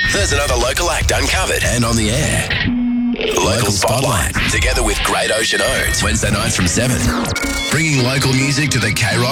There's another local act uncovered and on the air. Local Spotlight, together with Great Ocean Oats, Wednesday nights from 7. Bringing local music to the K-Rock